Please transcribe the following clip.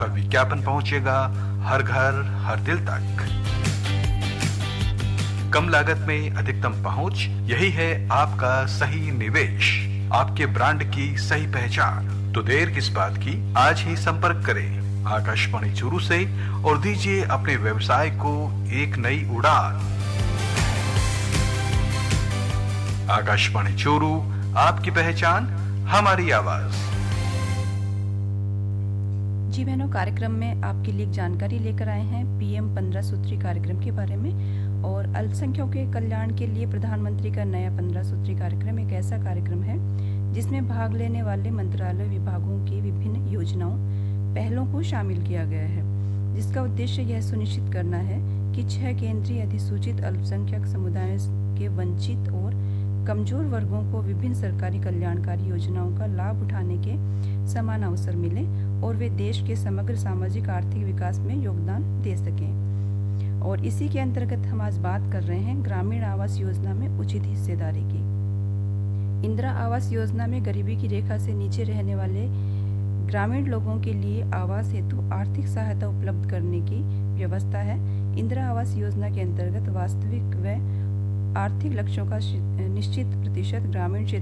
पर विज्ञापन पहुंचेगा हर घर हर दिल तक। कम लागत में अधिकतम पहुंच, यही है आपका सही निवेश, आपके ब्रांड की सही पहचान। तो देर किस बात की, आज ही संपर्क करें आकाशवाणी चूरू से और दीजिए अपने व्यवसाय को एक नई उड़ान। आकाशवाणी चूरू, आपकी पहचान हमारी आवाज। जी बहनों, कार्यक्रम में आपके लिए एक जानकारी लेकर आए हैं पीएम 15 सूत्री कार्यक्रम के बारे में। और अल्पसंख्यकों के कल्याण के लिए प्रधानमंत्री का नया 15 सूत्री कार्यक्रम एक ऐसा कार्यक्रम है जिसमें भाग लेने वाले मंत्रालय विभागों की विभिन्न योजनाओं पहलों को शामिल किया गया है, जिसका उद्देश्य यह सुनिश्चित करना है कि 6 केंद्रीय अधिसूचित अल्पसंख्यक समुदायों के वंचित और कमजोर वर्गों को विभिन्न सरकारी कल्याणकारी योजनाओं का लाभ उठाने के समान अवसर मिले और वे देश के समग्र सामाजिक आर्थिक विकास में योगदान दे सकें। और इसी के अंतर्गत हम आज बात कर रहे हैं ग्रामीण आवास योजना में उचित हिस्सेदारी की। इंदिरा आवास योजना में गरीबी की रेखा से नीचे रहने वाले ग्रामीण लोगों के लिए आवास हेतु आर्थिक सहायता उपलब्ध करने की व्यवस्था है। इंदिरा आवास योजना के अंतर्गत वास्तविक व आर्थिक लक्ष्यों का निश्चित प्रतिशत ग्रामीण क्षेत्र